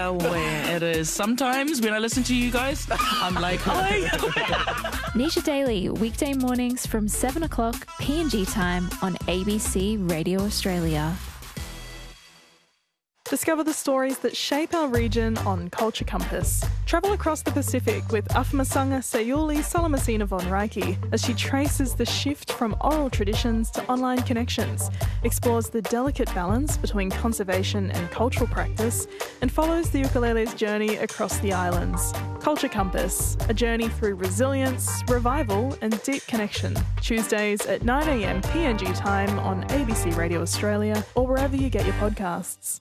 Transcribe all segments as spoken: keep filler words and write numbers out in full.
uh, where it is. Sometimes when I listen to you guys, I'm like, hi. Nisha Daily, weekday mornings from seven o'clock P N G time on A B C Radio Australia. Discover the stories that shape our region on Culture Compass. Travel across the Pacific with Afamasanga Sayuli Salamasina von Reiki as she traces the shift from oral traditions to online connections, explores the delicate balance between conservation and cultural practice, and follows the ukulele's journey across the islands. Culture Compass, a journey through resilience, revival and deep connection. Tuesdays at nine a m P N G time on A B C Radio Australia or wherever you get your podcasts.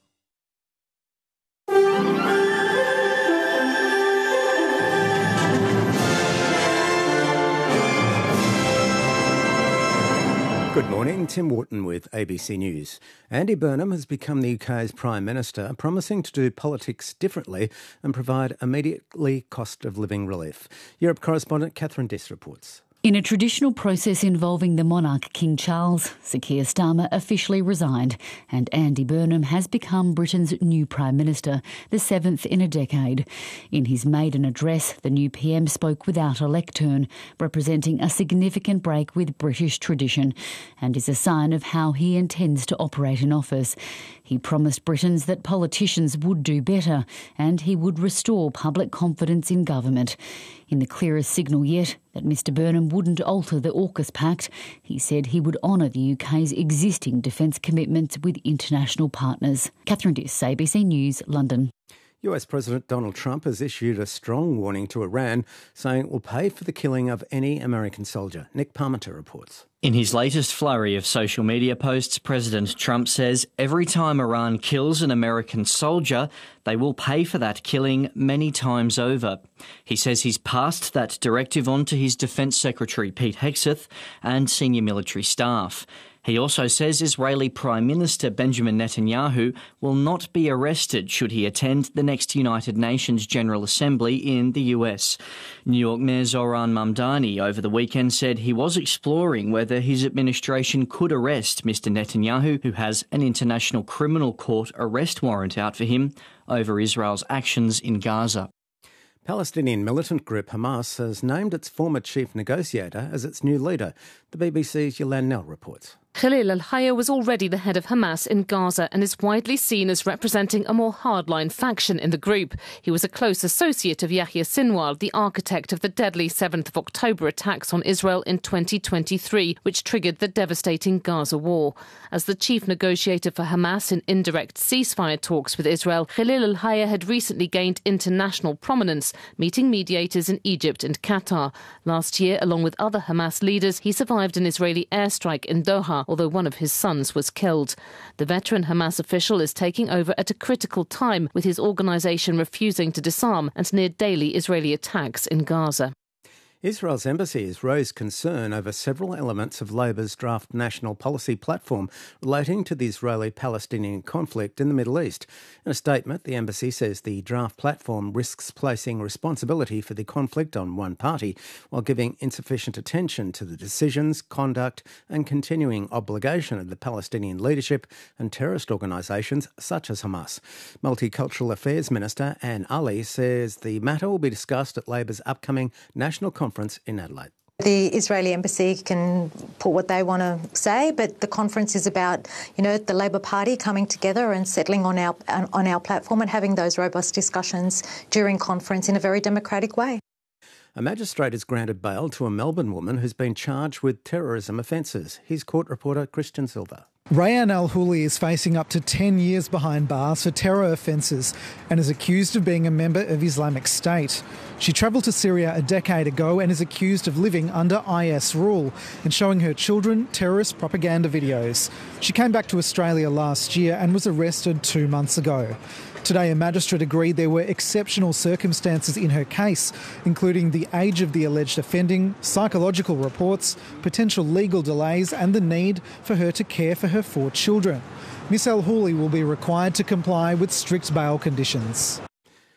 Good morning, Tim Wharton with A B C News. Andy Burnham has become the U K's Prime Minister, promising to do politics differently and provide immediately cost of living relief. Europe correspondent Catherine Diss reports. In a traditional process involving the monarch King Charles, Sir Keir Starmer officially resigned and Andy Burnham has become Britain's new Prime Minister, the seventh in a decade. In his maiden address, the new P M spoke without a lectern, representing a significant break with British tradition and is a sign of how he intends to operate in office. He promised Britons that politicians would do better and he would restore public confidence in government. In the clearest signal yet that Mr Burnham wouldn't alter the AUKUS Pact, he said he would honour the U K's existing defence commitments with international partners. Catherine Diss, A B C News, London. U S President Donald Trump has issued a strong warning to Iran, saying it will pay for the killing of any American soldier. Nick Parmenter reports. In his latest flurry of social media posts, President Trump says every time Iran kills an American soldier, they will pay for that killing many times over. He says he's passed that directive on to his Defence Secretary Pete Hegseth and senior military staff. He also says Israeli Prime Minister Benjamin Netanyahu will not be arrested should he attend the next United Nations General Assembly in the U S. New York Mayor Zoran Mamdani over the weekend said he was exploring whether his administration could arrest Mr Netanyahu, who has an International Criminal Court arrest warrant out for him over Israel's actions in Gaza. Palestinian militant group Hamas has named its former chief negotiator as its new leader. The B B C's Yolande Knell reports. Khalil al-Hayya was already the head of Hamas in Gaza and is widely seen as representing a more hardline faction in the group. He was a close associate of Yahya Sinwar, the architect of the deadly seventh of October attacks on Israel in twenty twenty-three, which triggered the devastating Gaza war. As the chief negotiator for Hamas in indirect ceasefire talks with Israel, Khalil al-Hayya had recently gained international prominence, meeting mediators in Egypt and Qatar. Last year, along with other Hamas leaders, he survived an Israeli airstrike in Doha, although one of his sons was killed. The veteran Hamas official is taking over at a critical time, with his organisation refusing to disarm and near daily Israeli attacks in Gaza. Israel's embassy has raised concern over several elements of Labor's draft national policy platform relating to the Israeli-Palestinian conflict in the Middle East. In a statement, the embassy says the draft platform risks placing responsibility for the conflict on one party while giving insufficient attention to the decisions, conduct and continuing obligation of the Palestinian leadership and terrorist organisations such as Hamas. Multicultural Affairs Minister Anne Ali says the matter will be discussed at Labor's upcoming national conference in Adelaide. The Israeli embassy can put what they want to say, but the conference is about, you know, the Labor Party coming together and settling on our on our platform and having those robust discussions during conference in a very democratic way. A magistrate has granted bail to a Melbourne woman who's been charged with terrorism offences. Here's court reporter Christian Silva. Rayan Al-Houli is facing up to ten years behind bars for terror offences and is accused of being a member of Islamic State. She travelled to Syria a decade ago and is accused of living under I S rule and showing her children terrorist propaganda videos. She came back to Australia last year and was arrested two months ago. Today, a magistrate agreed there were exceptional circumstances in her case, including the age of the alleged offending, psychological reports, potential legal delays and the need for her to care for her four children. Miss Al-Houli will be required to comply with strict bail conditions.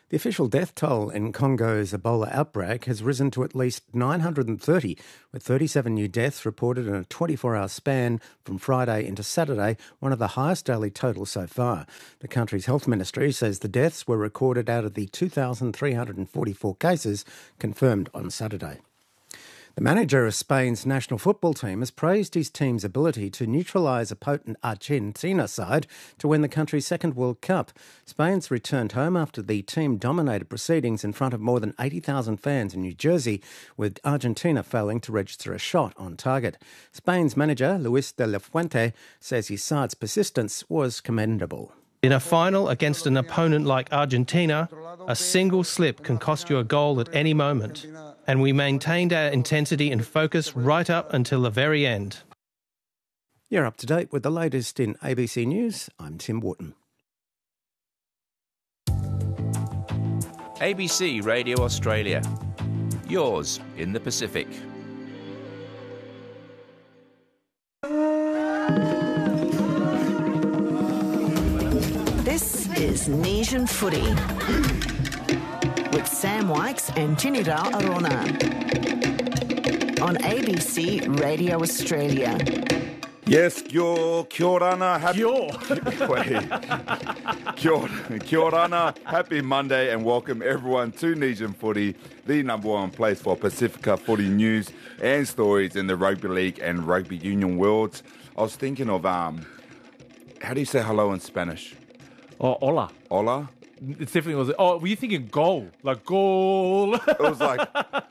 The official death toll in Congo's Ebola outbreak has risen to at least nine hundred thirty, with thirty-seven new deaths reported in a twenty-four hour span from Friday into Saturday, one of the highest daily totals so far. The country's health ministry says the deaths were recorded out of the two thousand three hundred forty-four cases confirmed on Saturday. The manager of Spain's national football team has praised his team's ability to neutralise a potent Argentina side to win the country's second World Cup. Spain's returned home after the team dominated proceedings in front of more than eighty thousand fans in New Jersey, with Argentina failing to register a shot on target. Spain's manager, Luis de la Fuente, says his side's persistence was commendable. In a final against an opponent like Argentina, a single slip can cost you a goal at any moment. And we maintained our intensity and focus right up until the very end. You're up to date with the latest in A B C News. I'm Tim Wharton. A B C Radio Australia. Yours in the Pacific. This is Nation Footy with Sam Wykes and Tinira Arona on A B C Radio Australia. Yes, kia ora, kia orana, happy... Kia ora, kia orana, happy Monday and welcome everyone to Nation Footy, the number one place for Pacifica footy news and stories in the rugby league and rugby union worlds. I was thinking of, um, how do you say hello in Spanish? Oh, hola. Hola? It's definitely was. Oh, were you thinking goal? Like goal? It was like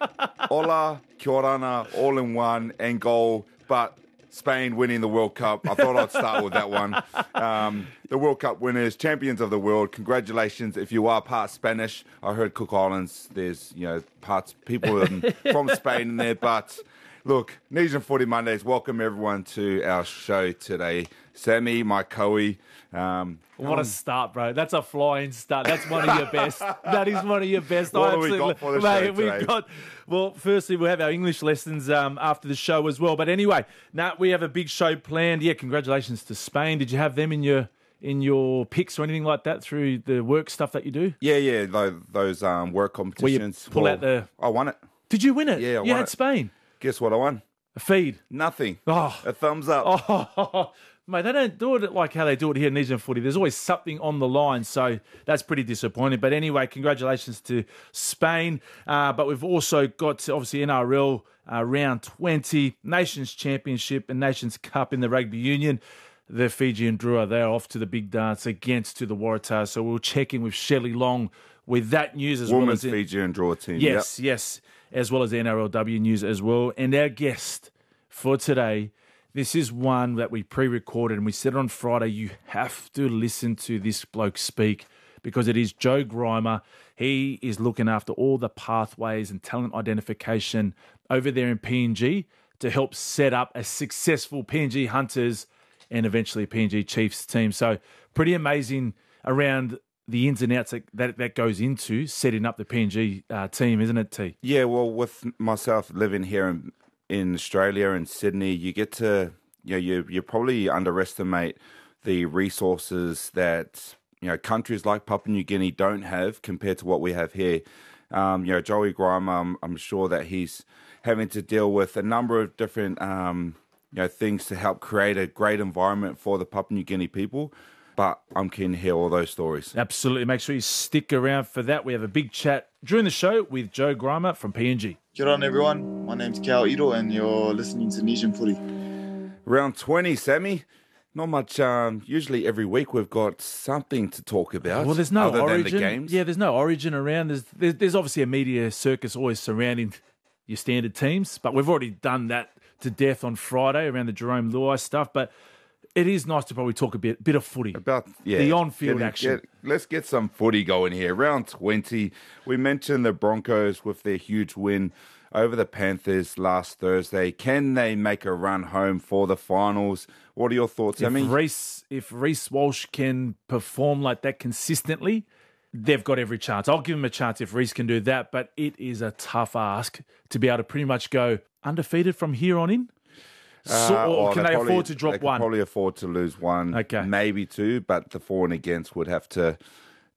hola, kia orana, all in one, and goal. But Spain winning the World Cup. I thought I'd start with that one. Um, the World Cup winners, champions of the world. Congratulations if you are part Spanish. I heard Cook Islands. There's you know parts people in, from Spain in there. But look, Nation Footy Mondays. Welcome everyone to our show today. Sammy, my Coe. Um, what a start, bro. That's a flying start. That's one of your best. That is one of your best. What I have we got for the mate, show today? We've got, well, firstly, we'll have our English lessons um, after the show as well. But anyway, now we have a big show planned. Yeah, congratulations to Spain. Did you have them in your in your picks or anything like that through the work stuff that you do? Yeah, yeah, those, those um, work competitions. Where you pull well, out the... I won it. Did you win it? Yeah, I You won had it. Spain. Guess what I won? A feed. Nothing. Oh. A thumbs up. Oh, mate, they don't do it like how they do it here in Nation Footy. There's always something on the line, so that's pretty disappointing. But anyway, congratulations to Spain. Uh, but we've also got, obviously, N R L uh, round twenty, Nations Championship and Nations Cup in the Rugby Union. The Fijian Drua, they're off to the big dance against to the Waratahs. So we'll check in with Shelley Long with that news as Women's well as... in, Fijian Drua team. Yes, yep. yes, as well as the N R L W news as well. And our guest for today... This is one that we pre-recorded and we said on Friday, you have to listen to this bloke speak because it is Joe Grimer. He is looking after all the pathways and talent identification over there in P N G to help set up a successful P N G Hunters and eventually P N G Chiefs team. So pretty amazing around the ins and outs that, that, that goes into setting up the P N G uh, team, isn't it, T? Yeah, well, with myself living here in in Australia and Sydney, you get to, you know, you, you probably underestimate the resources that, you know, countries like Papua New Guinea don't have compared to what we have here. Um, you know, Joey Grimer, I'm, I'm sure that he's having to deal with a number of different, um, you know, things to help create a great environment for the Papua New Guinea people. But I'm keen to hear all those stories. Absolutely. Make sure you stick around for that. We have a big chat during the show with Joe Grimer from P N G. Kia ora everyone, my name's Cal Ito and you're listening to Nation Footy. Round twenty, Sammy. Not much, um, usually every week we've got something to talk about. Well, there's no other origin. Than the games. Yeah, there's no origin around. There's, there's there's obviously a media circus always surrounding your standard teams, but we've already done that to death on Friday around the Jerome Luai stuff. But it is nice to probably talk a bit, bit of footy. About yeah, the on-field get, action. Get, let's get some footy going here. Round twenty, we mentioned the Broncos with their huge win over the Panthers last Thursday. Can they make a run home for the finals? What are your thoughts, Sammy? If Reece, if Reece Walsh can perform like that consistently, they've got every chance. I'll give them a chance if Reece can do that, but it is a tough ask to be able to pretty much go undefeated from here on in. So, Uh, or well, can they, probably, afford to drop they could one? probably afford to lose one, Okay. maybe two, but the for and against would have to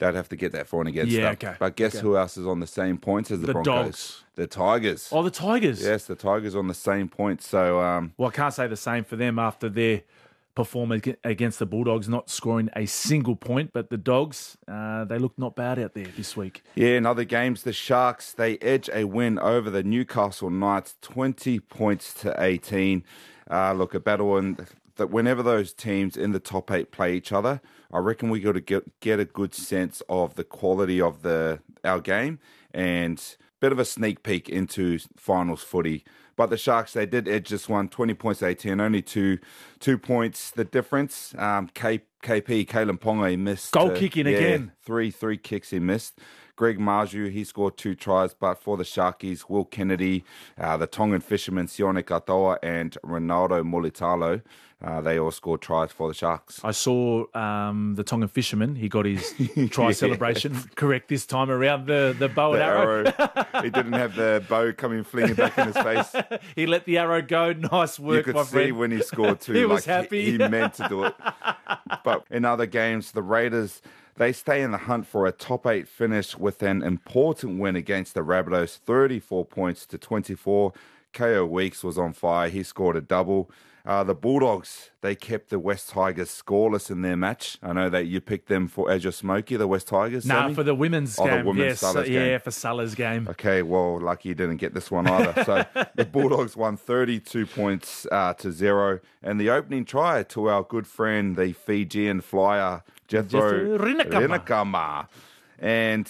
they'd have to get that for and against Yeah, them. okay. But guess Okay. who else is on the same points as the, The Broncos? Dogs. The Tigers. Oh, the Tigers. Yes, the Tigers on the same points. So, um, Well, I can't say the same for them after their performance against the Bulldogs, not scoring a single point. But the Dogs, uh, they look not bad out there this week. yeah, in other games, the Sharks, they edge a win over the Newcastle Knights, twenty points to eighteen. Uh, look, a battle in that whenever those teams in the top eight play each other, I reckon we got to get get a good sense of the quality of the our game and bit of a sneak peek into finals footy. But the Sharks, they did edge this one, twenty points to eighteen, only two two points the difference. Um, K, KP, Kalen Ponga, he missed. Goal uh, kicking yeah, again. Three, three kicks he missed. Greg Marju, he scored two tries, but for the Sharkies, Will Kennedy, uh, the Tongan fisherman Sione Katoa, and Ronaldo Mulitalo, uh, they all scored tries for the Sharks. I saw um, the Tongan fisherman. He got his try Yeah. celebration correct this time around. The the bow and The arrow. arrow. He didn't have the bow coming flinging back in his face. He let the arrow go. Nice work, You could my see friend. when he scored too. He like, was happy. He, he meant to do it. But in other games, the Raiders, they stay in the hunt for a top eight finish with an important win against the Rabbitohs, thirty-four points to twenty-four. K O Weeks was on fire. He scored a double. Uh, the Bulldogs, they kept the West Tigers scoreless in their match. I know that you picked them for as your smoky, the West Tigers. Nah, Sammy? for the women's Oh, the game. women's yes, Salah's yeah, game. for Salah's game. Okay, well, lucky you didn't get this one either. So the Bulldogs won thirty-two points uh, to zero. And the opening try to our good friend, the Fijian flyer, Jethro Jethro Rinakama. Rinakama. And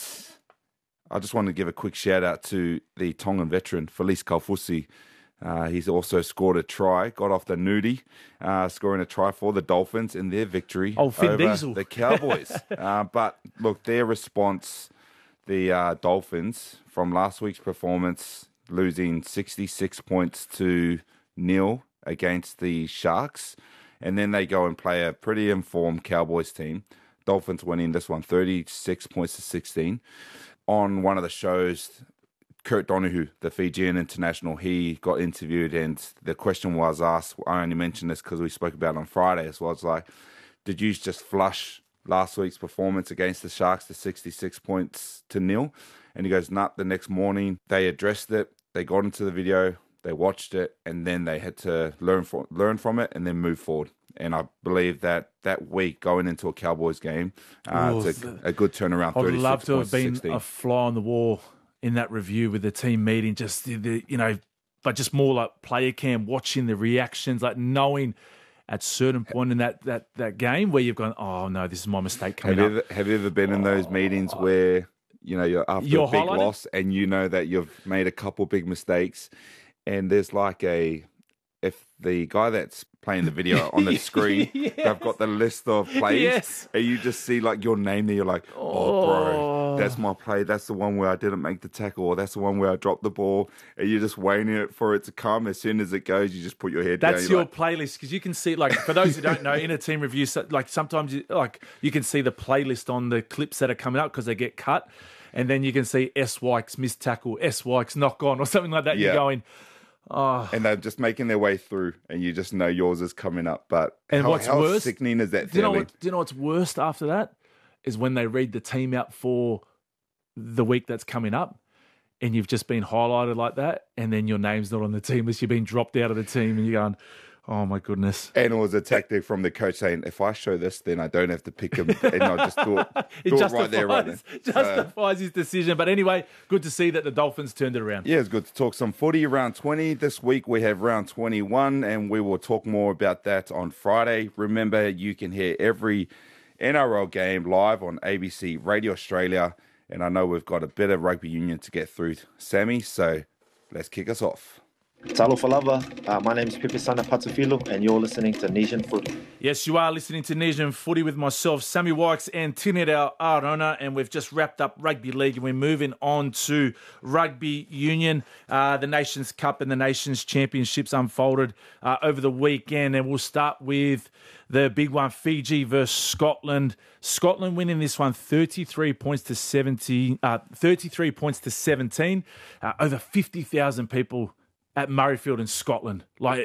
I just want to give a quick shout out to the Tongan veteran, Felice Kaufusi. Uh, he's also scored a try, got off the nudie, uh, scoring a try for the Dolphins in their victory Oh, Finn over Diesel. the Cowboys. uh, but look, their response, the uh, Dolphins, from last week's performance, losing sixty-six points to nil against the Sharks, and then they go and play a pretty informed Cowboys team. Dolphins winning this one, thirty-six points to sixteen. On one of the shows, Kurt Donahue, the Fijian international, he got interviewed, and the question was asked, I only mentioned this because we spoke about it on Friday as well. It's like, did you just flush last week's performance against the Sharks to sixty-six points to nil? And he goes, nah, the next morning they addressed it, they got into the video, they watched it, and then they had to learn from, learn from it and then move forward. And I believe that that week going into a Cowboys game, uh, Ooh, it's a, a good turnaround. I'd love to have been sixteen. a fly on the wall in that review with the team meeting, just the, the you know, but just more like player cam, watching the reactions, like knowing at certain point in that that that game where you've gone, oh no, this is my mistake coming Have up. you ever, have you ever been in those meetings where, you know, you're after You're a big highlighted? loss and you know that you've made a couple big mistakes, and there's like a, if the guy that's playing the video on the screen, Yes. they've got the list of plays, Yes. and you just see like your name there, you're like, oh, bro, that's my play. That's the one where I didn't make the tackle, or that's the one where I dropped the ball, and you're just waiting it for it to come. As soon as it goes, you just put your head down. That's you're your like, playlist, because you can see, like, for those who don't know, in a team review, so, like sometimes you, like you can see the playlist on the clips that are coming up because they get cut, and then you can see S. Wykes missed tackle, S. Wykes knock on, or something like that. Yeah. You're going, oh. and they're just making their way through, and you just know yours is coming up. But And how, what's how worse, sickening is that do you know feeling? what? Do you know what's worst after that is when they read the team out for the week that's coming up, and you've just been highlighted like that, and then your name's not on the team list. You've been dropped out of the team, and you're going, oh my goodness. And it was a tactic from the coach saying, if I show this, then I don't have to pick him, and I'll just do it, It do it justifies, right there, right then. So, justifies his decision. But anyway, good to see that the Dolphins turned it around. yeah, it's good to talk some footy. Round twenty. This week we have round twenty-one, and we will talk more about that on Friday. Remember, you can hear every N R L game live on A B C Radio Australia. And I know we've got a bit of rugby union to get through, Sammy, so let's kick us off. Talo Falava, uh, my name is Pepe Sana Patufilo, and you're listening to Nation Footy. Yes, you are listening to Nation Footy with myself, Sammy Wykes, and Tinidau Arona, and we've just wrapped up Rugby League, and we're moving on to Rugby Union. Uh, the Nations Cup and the Nations Championships unfolded uh, over the weekend, and we'll start with the big one, Fiji versus Scotland. Scotland winning this one, thirty-three points to seventy, uh, thirty-three points to seventeen. Uh, over fifty thousand people at Murrayfield in Scotland. Like,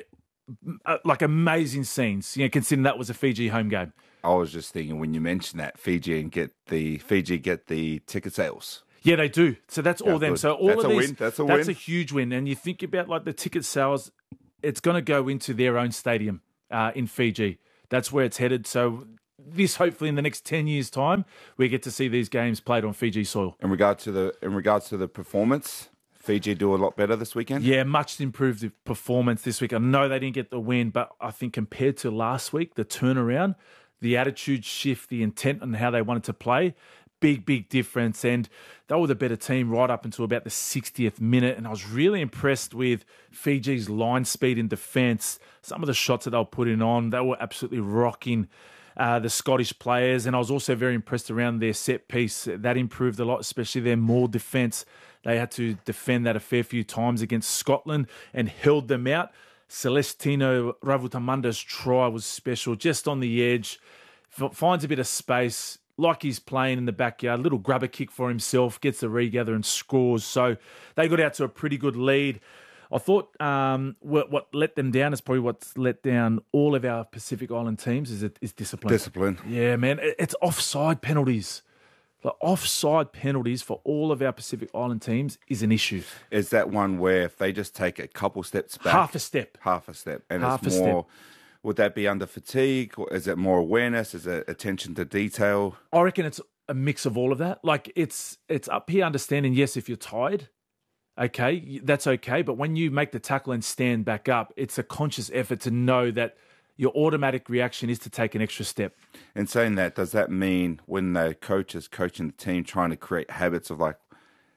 uh, like amazing scenes, you know, considering that was a Fiji home game. I was just thinking when you mentioned that Fiji and get the Fiji get the ticket sales. Yeah, they do. So that's all Yeah, them. good. So all That's of a these, win. That's a that's win. a huge win. And you think about like the ticket sales, it's going to go into their own stadium uh, in Fiji. That's where it's headed. So this, hopefully, in the next ten years' time, we get to see these games played on Fiji soil. In regard to the in regards to the performance, Fiji do a lot better this weekend. Yeah, much improved performance this week. I know they didn't get the win, but I think compared to last week, the turnaround, the attitude shift, the intent on how they wanted to play, big, big difference. And they were the better team right up until about the sixtieth minute. And I was really impressed with Fiji's line speed in defence. Some of the shots that they were putting on, they were absolutely rocking uh, the Scottish players. And I was also very impressed around their set piece. That improved a lot, especially their maul defence. They had to defend that a fair few times against Scotland and held them out. Celestino Ravutamanda's try was special, just on the edge, F- finds a bit of space, like he's playing in the backyard, little grubber kick for himself, gets the regather and scores. So they got out to a pretty good lead. I thought um, what, what let them down is probably what's let down all of our Pacific Island teams is, is discipline. Discipline. Yeah, man. It- It's offside penalties. The offside penalties for all of our Pacific Island teams is an issue. Is that one where if they just take a couple steps back, Half a step, half a step, and Half it's a more? step. Would that be under fatigue? Or is it more awareness? Is it attention to detail? I reckon it's a mix of all of that. Like it's it's up here understanding, yes, if you're tired, okay, that's okay. But when you make the tackle and stand back up, it's a conscious effort to know that your automatic reaction is to take an extra step. In saying that, does that mean when the coach is coaching the team, trying to create habits of like,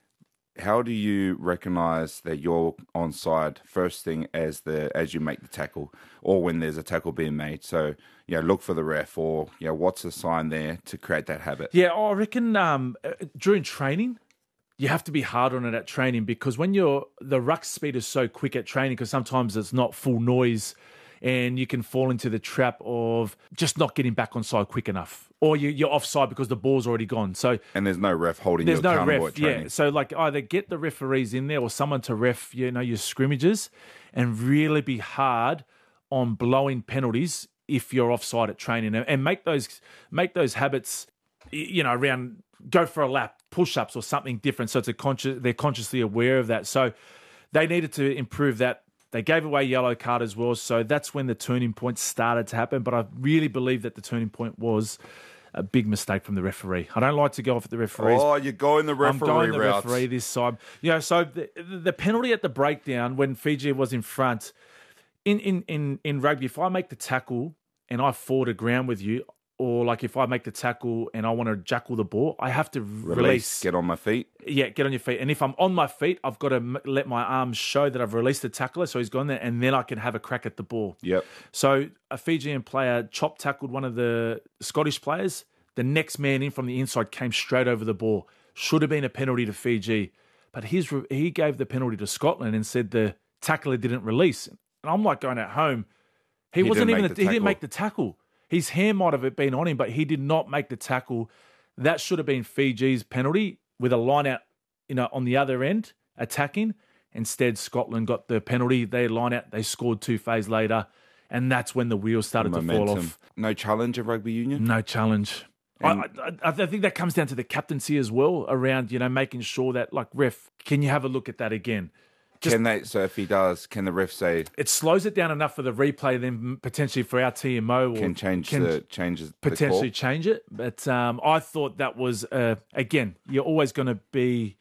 how do you recognize that you're onside first thing as the as you make the tackle, or when there's a tackle being made? So, you know, look for the ref, or you know, what's the sign there to create that habit? Yeah, I reckon um, during training, you have to be hard on it at training, because when you're the ruck speed is so quick at training, because sometimes it's not full noise, and you can fall into the trap of just not getting back on side quick enough, or you, you're offside because the ball's already gone. So and there's no ref holding there's you no accountable ref, at training. yeah. So like either get the referees in there or someone to ref, you know, your scrimmages, and really be hard on blowing penalties if you're offside at training, and, and make those make those habits, you know, around go for a lap, push-ups or something different. So it's a conscious, they're consciously aware of that. So they needed to improve that. They gave away yellow card as well, so that's when the turning point started to happen. But I really believe that the turning point was a big mistake from the referee. I don't like to go off at the referees. Oh, you're going the referee I'm going the route. referee this side. You know, so the, the penalty at the breakdown when Fiji was in front, in, in, in, in rugby, if I make the tackle and I fall to ground with you, or like if I make the tackle and I want to jackal the ball, I have to release. Release, get on my feet. Yeah, get on your feet. And if I'm on my feet, I've got to m- let my arms show that I've released the tackler, so he's gone there, and then I can have a crack at the ball. Yep. So a Fijian player chop tackled one of the Scottish players. The next man in from the inside came straight over the ball. Should have been a penalty to Fiji. But his he gave the penalty to Scotland and said the tackler didn't release. And I'm like going at home. He, He wasn't didn't even, make a, the he didn't tackle. make the tackle. His hand might have been on him, but he did not make the tackle. That should have been Fiji's penalty with a line out, you know, on the other end attacking. Instead, Scotland got the penalty. They line out. They scored two phase later, and that's when the wheels started to fall off. No challenge of rugby union. No challenge. I, I, I think that comes down to the captaincy as well, around, you know, making sure that, like, ref, can you have a look at that again? Just, can they? So if he does, can the ref say it slows it down enough for the replay, then potentially for our T M O, or can change can the changes potentially the call? change it? But um, I thought that was uh, again, you're always going to be,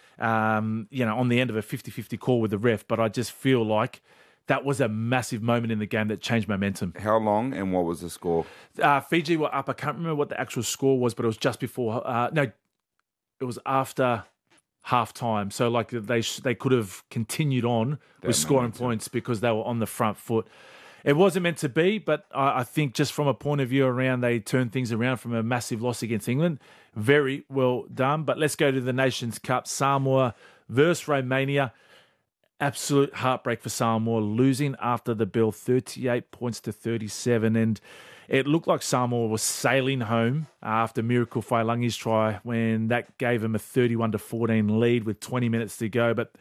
um, you know, on the end of a fifty-fifty call with the ref. But I just feel like that was a massive moment in the game that changed momentum. How long and what was the score? Uh, Fiji were up. I can't remember what the actual score was, but it was just before. Uh, no, it was after half time. So like they sh- they could have continued on That with scoring momentum. points because they were on the front foot. It wasn't meant to be, but I, I think just from a point of view around, they turned things around from a massive loss against England. Very well done. But let's go to the Nations Cup. Samoa versus Romania. Absolute heartbreak for Samoa, losing after the bell, thirty-eight points to thirty-seven. And it looked like Samoa was sailing home after Miracle Failangi's try when that gave them a thirty-one to fourteen lead with twenty minutes to go. But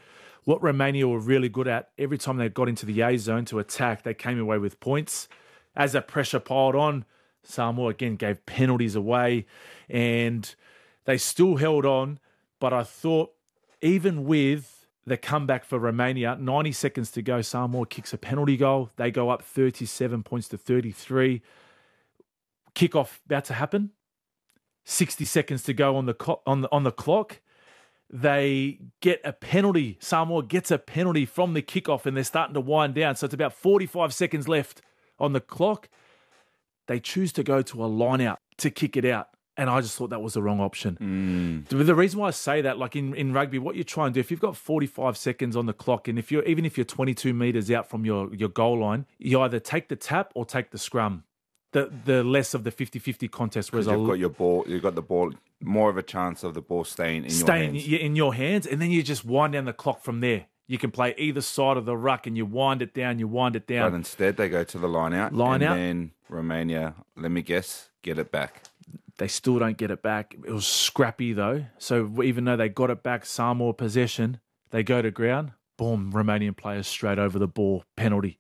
what Romania were really good at, every time they got into the A zone to attack, they came away with points. As that pressure piled on, Samoa again gave penalties away, and they still held on. But I thought, even with the comeback for Romania, ninety seconds to go, Samoa kicks a penalty goal. They go up thirty-seven points to thirty-three. Kickoff about to happen. sixty seconds to go on the co- on the, on the clock. They get a penalty. Samoa gets a penalty from the kickoff, and they're starting to wind down. So it's about forty-five seconds left on the clock. They choose to go to a line out to kick it out. And I just thought that was the wrong option. Mm. The reason why I say that, like in, in rugby, what you try and do, if you've got forty-five seconds on the clock, and if you're even if you're twenty-two metres out from your, your goal line, you either take the tap or take the scrum. The the less of the fifty-fifty contest. Whereas you've I'll, got your ball, you've got the ball, more of a chance of the ball staying in staying your hands. in your hands, and then you just wind down the clock from there. You can play either side of the ruck, and you wind it down, you wind it down. But instead, they go to the line out. Line and out. then Romania, let me guess, get it back. They still don't get it back. It was scrappy, though. So even though they got it back, Samoa possession, they go to ground. Boom, Romanian players straight over the ball. Penalty.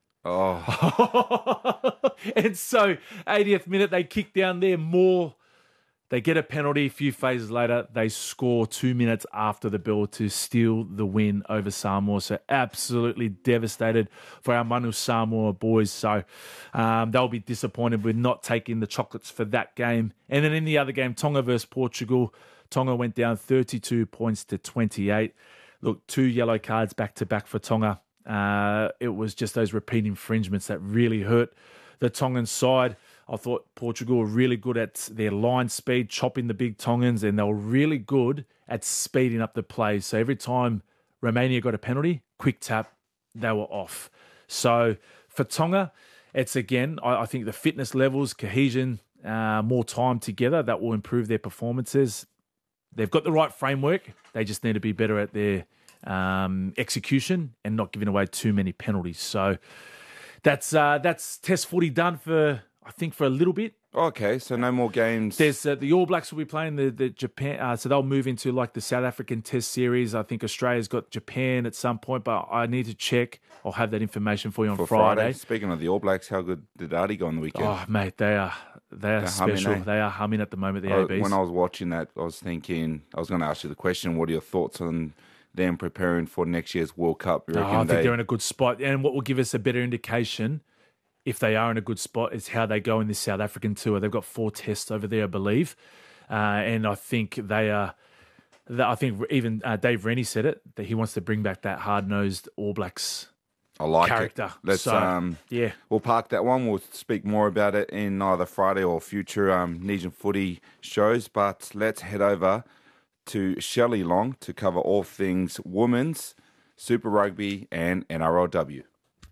Oh. And so, eightieth minute, they kick down there more. They get a penalty. A few phases later, they score two minutes after the bell to steal the win over Samoa. So absolutely devastated for our Manu Samoa boys. So um, they'll be disappointed with not taking the chocolates for that game. And then in the other game, Tonga versus Portugal, Tonga went down thirty-two points to twenty-eight. Look, two yellow cards back-to-back for Tonga. Uh, it was just those repeat infringements that really hurt the Tongan side. I thought Portugal were really good at their line speed, chopping the big Tongans, and they were really good at speeding up the plays. So every time Romania got a penalty, quick tap, they were off. So for Tonga, it's again, I, I think the fitness levels, cohesion, uh, more time together, that will improve their performances. They've got the right framework. They just need to be better at their um, execution and not giving away too many penalties. So that's uh, that's Test footy done for, I think, for a little bit. Okay, so no more games. There's uh, the All Blacks will be playing the, the Japan, uh, so they'll move into like the South African Test series. I think Australia's got Japan at some point, but I need to check. I'll have that information for you on for Friday. Friday. Speaking of the All Blacks, how good did Artie go on the weekend? Oh, mate, they are they are They're special. humming, eh? They are humming at the moment. The I- A Bs. When I was watching that, I was thinking, I was going to ask you the question, what are your thoughts on them preparing for next year's World Cup? You Oh, reckon I think they- they're in a good spot. And what will give us a better indication if they are in a good spot is how they go in this South African tour. They've got four tests over there, I believe. Uh, and I think they are, that- I think even uh, Dave Rennie said it, that he wants to bring back that hard-nosed All Blacks I like character. it. Let's So, um, yeah. we'll park that one. We'll speak more about it in either Friday or future um, Nesian footy shows. But let's head over to Shelley Long to cover all things women's, Super Rugby, and N R L W.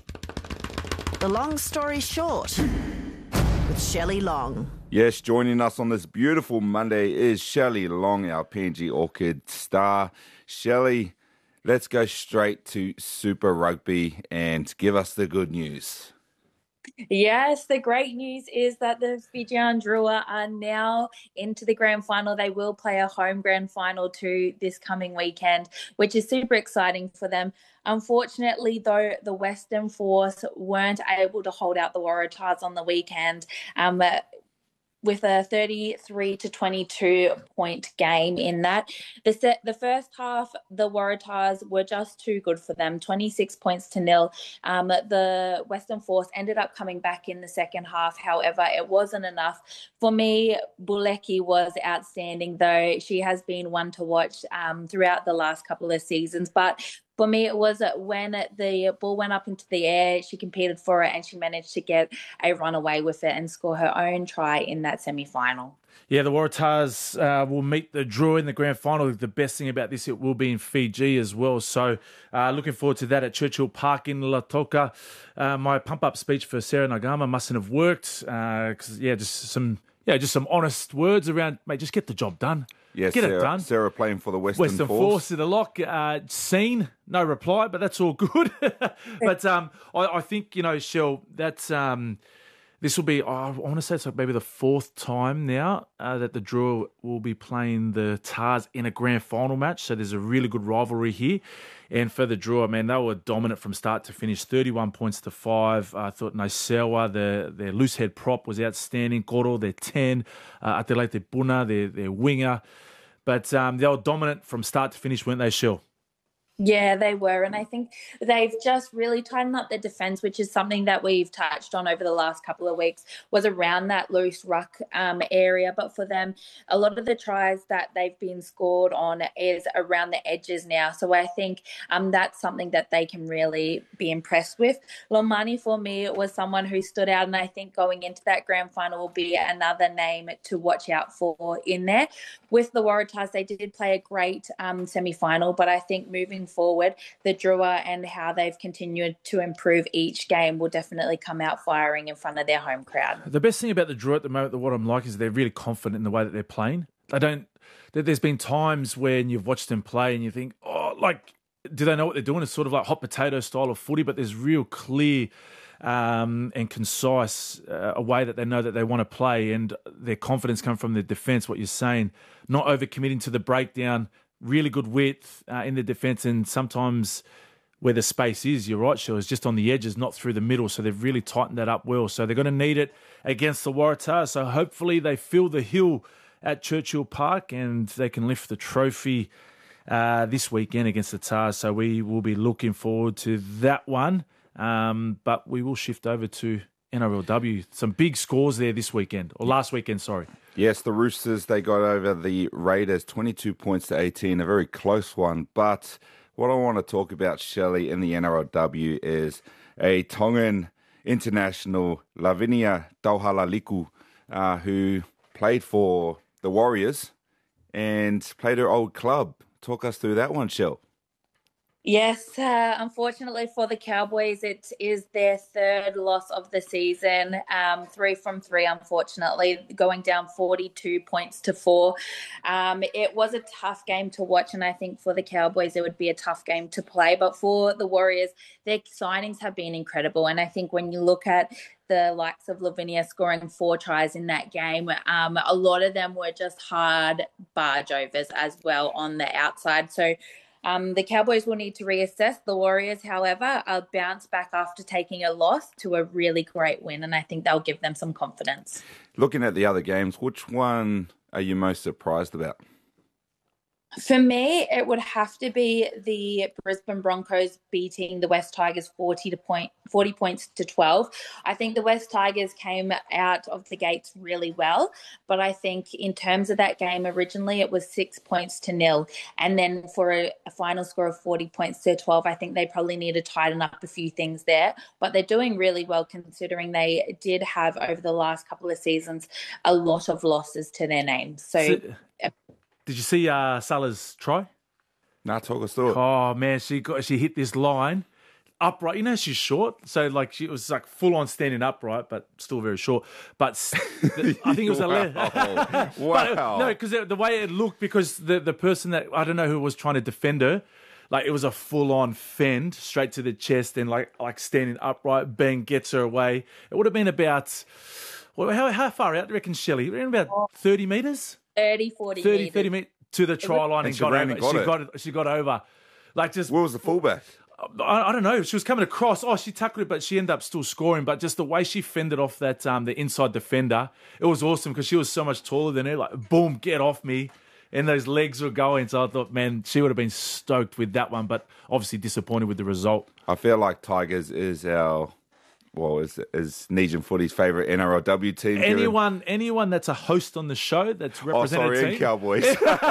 The long story short with Shelley Long. Yes, joining us on this beautiful Monday is Shelley Long, our P N G Orchid star. Shelley, let's go straight to Super Rugby and give us the good news. Yes, the great news is that the Fijian Drua are now into the grand final. They will play a home grand final too this coming weekend, which is super exciting for them. Unfortunately, though, the Western Force weren't able to hold out the Waratahs on the weekend. Um, with a thirty-three to twenty-two point game in that. The set, the first half, the Waratahs were just too good for them, twenty-six points to nil. Um, the Western Force ended up coming back in the second half. However, it wasn't enough. For me, Buleki was outstanding, though. She has been one to watch um, throughout the last couple of seasons. But for me, it was when the ball went up into the air, she competed for it and she managed to get a run away with it and score her own try in that semi-final. Yeah, the Waratahs uh, will meet the Drua in the grand final. The best thing about this, it will be in Fiji as well. So uh, looking forward to that at Churchill Park in Lautoka. Uh, my pump-up speech for Sarah Nagama mustn't have worked because, uh, yeah, just some... Yeah, just some honest words around, mate, just get the job done. Yes, get Sarah, it done. Sarah playing for the Western, Western Force. Force in the lock. Uh, seen, no reply, but that's all good. but um, I, I think, you know, Shell, that's, um, this will be, oh, I want to say it's like maybe the fourth time now uh, that the Drua will be playing the Tars in a grand final match. So there's a really good rivalry here. And for the Drua, man, they were dominant from start to finish, thirty-one points to five. I thought Naisewa, their, their loose head prop, was outstanding. Koro, their ten. Uh, Atelete Puna, their, their winger. But um, they were dominant from start to finish, weren't they, Shell? Yeah, they were. And I think they've just really tightened up their defence, which is something that we've touched on over the last couple of weeks, was around that loose ruck um, area. But for them, a lot of the tries that they've been scored on is around the edges now. So I think um, that's something that they can really be impressed with. Lomani, for me, was someone who stood out. And I think going into that grand final will be another name to watch out for in there. With the Waratahs, they did play a great um, semi-final, but I think moving forward, the Drua and how they've continued to improve each game will definitely come out firing in front of their home crowd. The best thing about the Drua at the moment, what I'm like, is they're really confident in the way that they're playing. They don't. There's been times when you've watched them play and you think, oh, like, do they know what they're doing? It's sort of like hot potato style of footy, but there's real clear um, and concise uh, a way that they know that they want to play, and their confidence comes from their defence. What you're saying, not overcommitting to the breakdown. Really good width uh, in the defence, and sometimes where the space is, you're right, Shell, is just on the edges, not through the middle. So they've really tightened that up well. So they're going to need it against the Waratahs. So hopefully they fill the hill at Churchill Park and they can lift the trophy uh, this weekend against the Tars. So we will be looking forward to that one. Um, but we will shift over to N R L W. Some big scores there this weekend, or last weekend, sorry. Yes, the Roosters, they got over the Raiders twenty-two points to eighteen, a very close one. But what I want to talk about, Shelley, in the N R L W is a Tongan international, Lavinia Tauhalaliku, uh, who played for the Warriors and played her old club. Talk us through that one, Shell. Yes, uh, unfortunately for the Cowboys, it is their third loss of the season, um, three from three, unfortunately, going down forty-two points to four. Um, it was a tough game to watch, and I think for the Cowboys, it would be a tough game to play. But for the Warriors, their signings have been incredible. And I think when you look at the likes of Lavinia scoring four tries in that game, um, a lot of them were just hard barge overs as well on the outside. So Um, the Cowboys will need to reassess. The Warriors, however, are bounced back after taking a loss to a really great win, and I think they'll give them some confidence. Looking at the other games, which one are you most surprised about? For me, it would have to be the Brisbane Broncos beating the West Tigers forty to point, forty points to twelve. I think the West Tigers came out of the gates really well, but I think in terms of that game, originally it was six points to nil. And then for a, a final score of forty points to twelve, I think they probably need to tighten up a few things there. But they're doing really well considering they did have over the last couple of seasons a lot of losses to their name. So... so- Did you see uh, Salah's try? Nah, talk us through it. Oh, man, she got she hit this line upright. You know, she's short. So, like, she was, like, full-on standing upright, but still very short. But I think it was a... wow. wow. But, no, because the way it looked, because the, the person that, I don't know who was trying to defend her, like, it was a full-on fend straight to the chest and, like, like standing upright. Bang, gets her away. It would have been about... Well, how, how far out do you reckon, Shelley? About thirty metres? thirty, forty thirty, meters. thirty meters to the try line and, and she got ran over. and got she it. got it. She got over. Like just what was the fullback? I, I don't know. She was coming across. Oh, she tackled it, but she ended up still scoring. But just the way she fended off that um the inside defender, it was awesome because she was so much taller than her. Like boom, get off me. And those legs were going. So I thought, man, she would have been stoked with that one, but obviously disappointed with the result. I feel like Tigers is our Well, is is Nesian Footy's favourite N R L W team? Anyone, anyone that's a host on the show that's represented. Oh, sorry, team. Cowboys.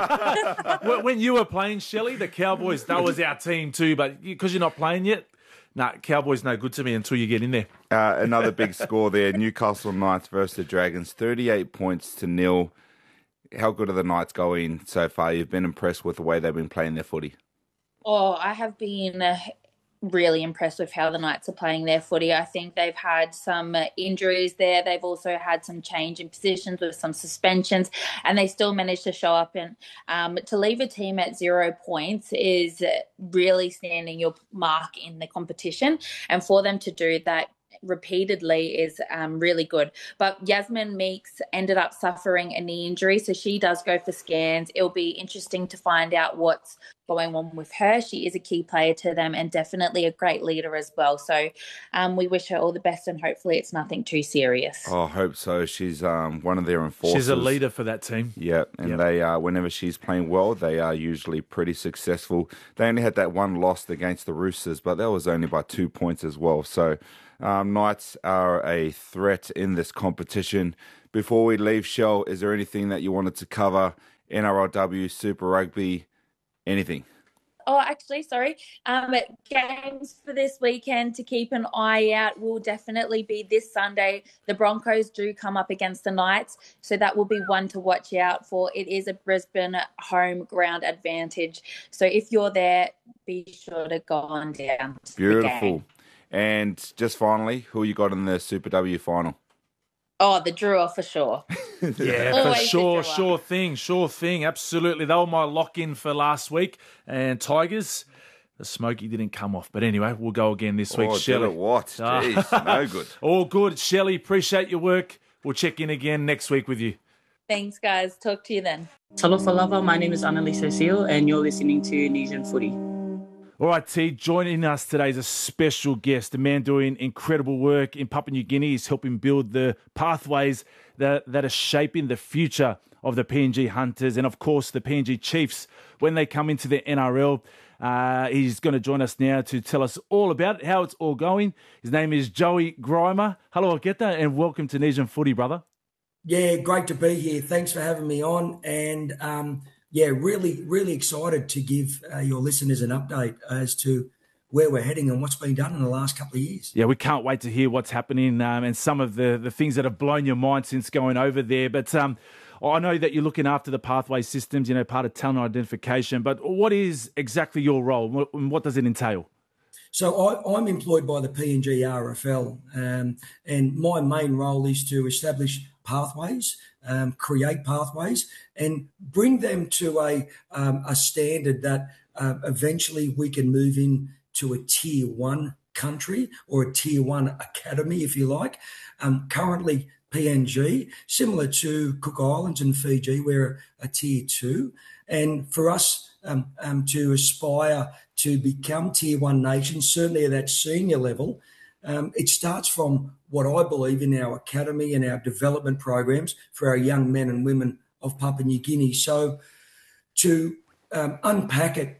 When you were playing, Shelley, the Cowboys, that was our team too. But because you're not playing yet, nah, Cowboys no good to me until you get in there. Uh, another big score there: Newcastle Knights versus the Dragons, thirty-eight points to nil. How good are the Knights going so far? You've been impressed with the way they've been playing their footy. Oh, I have been. Uh... really impressed with how the Knights are playing their footy. I think they've had some uh, injuries there. They've also had some change in positions with some suspensions, and they still managed to show up. And um, to leave a team at zero points is really standing your mark in the competition. And for them to do that repeatedly is um, really good. But Yasmin Meeks ended up suffering a knee injury, so she does go for scans. It'll be interesting to find out what's going on with her. She is a key player to them and definitely a great leader as well. So um, we wish her all the best and hopefully it's nothing too serious. Oh, I hope so. She's um, one of their enforcers. She's a leader for that team. Yeah, and Yep. they uh, whenever she's playing well, they are usually pretty successful. They only had that one loss against the Roosters, but that was only by two points as well. So um, Knights are a threat in this competition. Before we leave, Shell, is there anything that you wanted to cover? N R L W, Super Rugby, anything? Oh, actually, sorry. Um, games for this weekend to keep an eye out will definitely be this Sunday. The Broncos do come up against the Knights, so that will be one to watch out for. It is a Brisbane home ground advantage. So if you're there, be sure to go on down to the Beautiful. game. And just finally, who you got in the Super W final? Oh, the Drua for sure. Yeah, for Always sure, the Drua. sure thing, sure thing. Absolutely. They were my lock-in for last week. And Tigers, the smoky didn't come off. But anyway, we'll go again this week. Oh, did Shelley. it what? Jeez, no good. All good. Shelley, appreciate your work. We'll check in again next week with you. Thanks, guys. Talk to you then. Talofa lava, my name is Annalise Cecile, and you're listening to Nesian Footy. All right, T, joining us today is a special guest, a man doing incredible work in Papua New Guinea. He's helping build the pathways that, that are shaping the future of the P N G Hunters and, of course, the P N G Chiefs when they come into the N R L. Uh, he's going to join us now to tell us all about it, how it's all going. His name is Joey Grimer. Hello, Ogeta, and welcome to Nesian Footy, brother. Yeah, great to be here. Thanks for having me on. And, um, yeah, really, really excited to give uh, your listeners an update as to where we're heading and what's been done in the last couple of years. Yeah, we can't wait to hear what's happening um, and some of the, the things that have blown your mind since going over there. But um, I know that you're looking after the pathway systems, you know, part of talent identification. But what is exactly your role? What, what does it entail? So I, I'm employed by the P N G R F L, um, and my main role is to establish pathways, um, create pathways, and bring them to a um, a standard that uh, eventually we can move in to a tier one country or a tier one academy, if you like. Um, currently, P N G, similar to Cook Islands and Fiji, we're a tier two, and for us um, um, to aspire to become tier one nations, certainly at that senior level, um, it starts from what I believe in our academy and our development programs for our young men and women of Papua New Guinea. So to um, unpack it,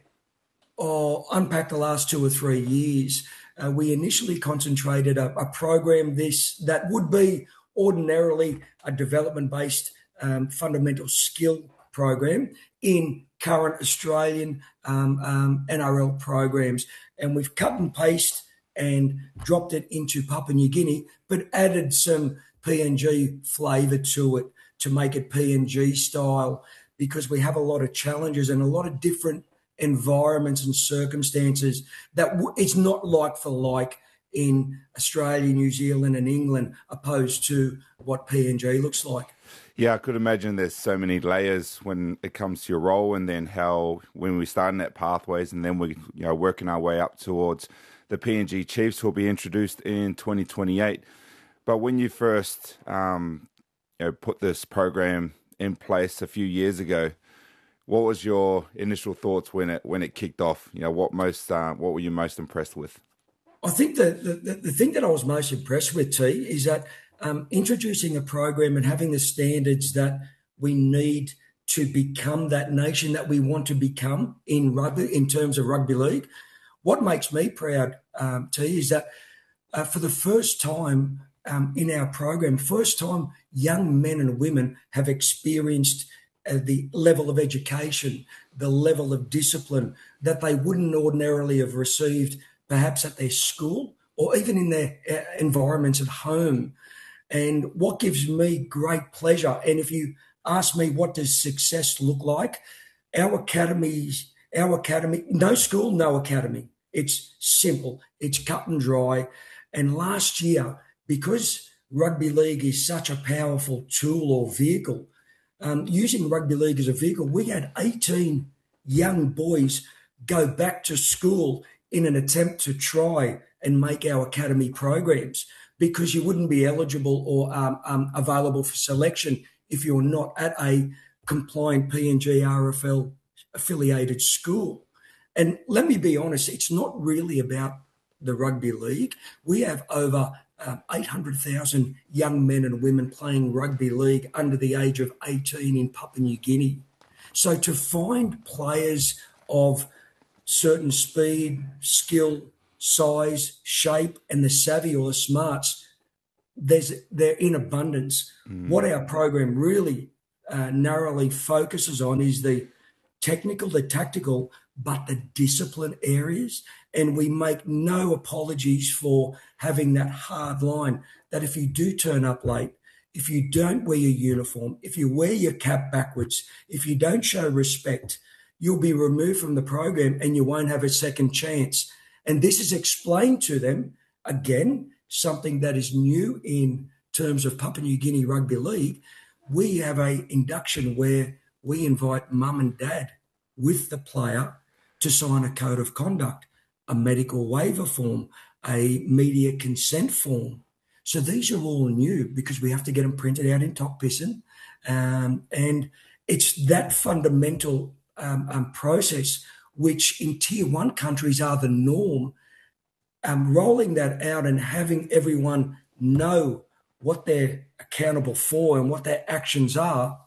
or unpack the last two or three years, uh, we initially concentrated a, a program this that would be ordinarily a development-based um, fundamental skill program in current Australian um, um, N R L programs. And we've cut and pasted and dropped it into Papua New Guinea, but added some P N G flavour to it to make it P N G style, because we have a lot of challenges and a lot of different environments and circumstances that w- it's not like for like in Australia, New Zealand and England, opposed to what P N G looks like. Yeah, I could imagine there's so many layers when it comes to your role, and then how when we starting at pathways and then we you know working our way up towards the P N G Chiefs who will be introduced in twenty twenty-eight. But when you first um, you know put this program in place a few years ago, what was your initial thoughts when it when it kicked off? You know, what most uh, what were you most impressed with? I think the, the, the thing that I was most impressed with, T, is that um, introducing a program and having the standards that we need to become that nation that we want to become in rugby, in terms of rugby league. What makes me proud, um, T, is that uh, for the first time um, in our program, first time young men and women have experienced uh, the level of education, the level of discipline that they wouldn't ordinarily have received perhaps at their school or even in their uh, environments at home. And what gives me great pleasure, and if you ask me what does success look like, our academies, our academy, no school, no academy. It's simple, it's cut and dry. And last year, because rugby league is such a powerful tool or vehicle, um, using rugby league as a vehicle, we had eighteen young boys go back to school in an attempt to try and make our academy programs. because you wouldn't be eligible or um, um, available for selection if you're not at a compliant P N G R F L affiliated school. And let me be honest, it's not really about the rugby league. We have over um, eight hundred thousand young men and women playing rugby league under the age of eighteen in Papua New Guinea. So to find players of certain speed, skill, size, shape, and the savvy or the smarts, there's they're in abundance. Mm. What our program really uh, narrowly focuses on is the technical, the tactical, but the discipline areas. And we make no apologies for having that hard line that if you do turn up late, if you don't wear your uniform, if you wear your cap backwards, if you don't show respect, you'll be removed from the program and you won't have a second chance. And this is explained to them, again, something that is new in terms of Papua New Guinea Rugby League. We have a induction where we invite mum and dad with the player to sign a code of conduct, a medical waiver form, a media consent form. So these are all new because we have to get them printed out in Tokpisin. Um, and it's that fundamental um, um, process, which in tier one countries are the norm, um, rolling that out and having everyone know what they're accountable for and what their actions are.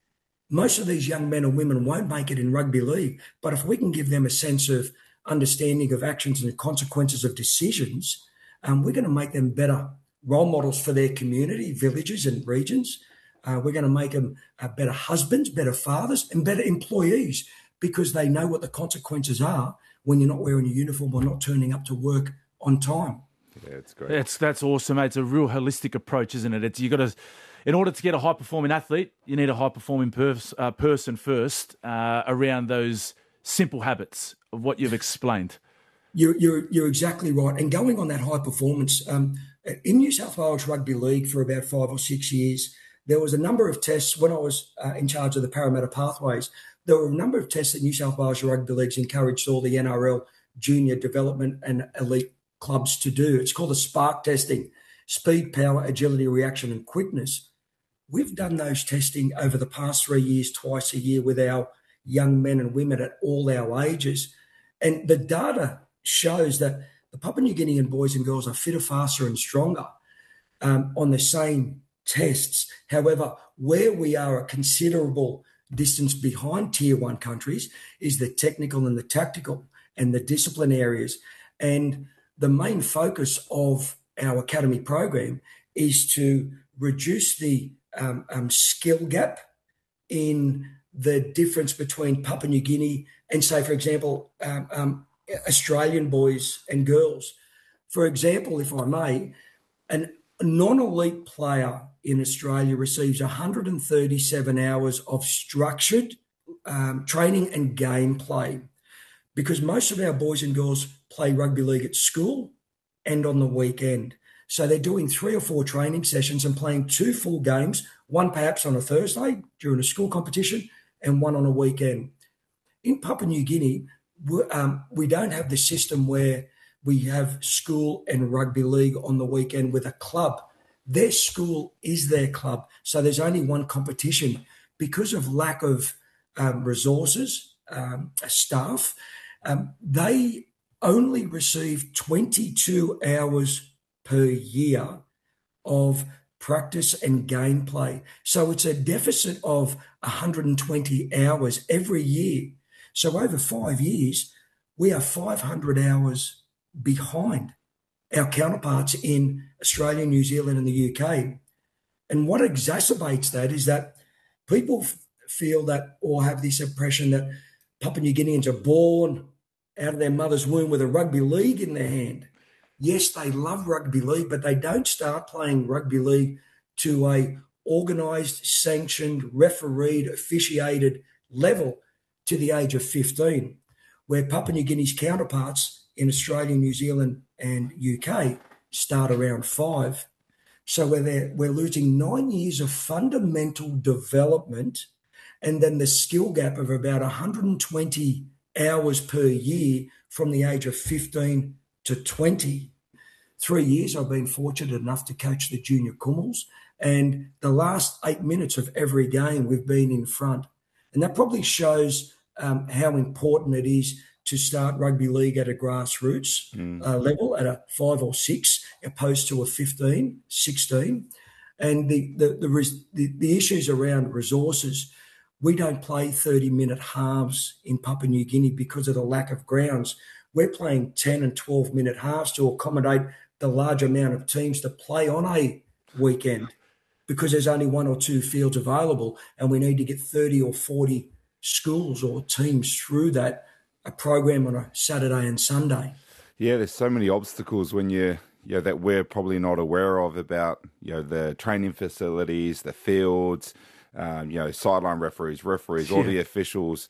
Most of these young men and women won't make it in rugby league, but if we can give them a sense of understanding of actions and consequences of decisions, um, we're going to make them better role models for their community, villages and regions. Uh, we're going to make them uh, better husbands, better fathers, and better employees because they know what the consequences are when you're not wearing a uniform or not turning up to work on time. Yeah, it's great. That's that's awesome, mate. It's a real holistic approach, isn't it? It's you got to, in order to get a high performing athlete, you need a high performing pers- uh, person first uh, around those simple habits of what you've explained. You're, you're, you're exactly right. And going on that high performance, um, in New South Wales Rugby League for about five or six years, there was a number of tests when I was uh, in charge of the Parramatta Pathways. There were a number of tests that New South Wales Rugby League's encouraged all the N R L junior development and elite clubs to do. It's called the SPARK testing, speed, power, agility, reaction and quickness. We've done those testing over the past three years, twice a year with our young men and women at all our ages. And the data shows that the Papua New Guinean boys and girls are fitter, faster and stronger um, on the same tests. However, where we are a considerable distance behind tier one countries is the technical and the tactical and the discipline areas. And the main focus of our academy program is to reduce the um, um, skill gap in the difference between Papua New Guinea and, say, for example, um, um, Australian boys and girls. For example, if I may, an, a non-elite player in Australia receives one hundred thirty-seven hours of structured um, training and gameplay because most of our boys and girls play rugby league at school and on the weekend. So they're doing three or four training sessions and playing two full games, one perhaps on a Thursday during a school competition and one on a weekend. In Papua New Guinea, um, we don't have the system where we have school and rugby league on the weekend with a club. Their school is their club. So there's only one competition because of lack of um, resources, um, staff. Um, they only receive twenty-two hours per year of practice and gameplay. So it's a deficit of one hundred twenty hours every year. So over five years, we are five hundred hours behind our counterparts in Australia, New Zealand and the U K. And what exacerbates that is that people f- feel that or have this impression that Papua New Guineans are born out of their mother's womb with a rugby league in their hand. Yes, they love rugby league, but they don't start playing rugby league to a organised, sanctioned, refereed, officiated level to the age of fifteen, where Papua New Guinea's counterparts in Australia, New Zealand and U K start around five. So we're, we're losing nine years of fundamental development and then the skill gap of about one hundred twenty hours per year from the age of fifteen to twenty. three years I've been fortunate enough to coach the junior Kummels, and the last eight minutes of every game we've been in front. And that probably shows um, how important it is to start rugby league at a grassroots mm. uh, level, at a five or six, opposed to a fifteen, sixteen. And the, the, the, res- the, the issues around resources, we don't play thirty-minute halves in Papua New Guinea because of the lack of grounds. We're playing ten and twelve-minute halves to accommodate the large amount of teams to play on a weekend, because there's only one or two fields available, and we need to get thirty or forty schools or teams through that, a program on a Saturday and Sunday. Yeah, there's so many obstacles when you, you know, that we're probably not aware of about, you know, the training facilities, the fields, um, you know, sideline referees, referees, all yeah. the officials.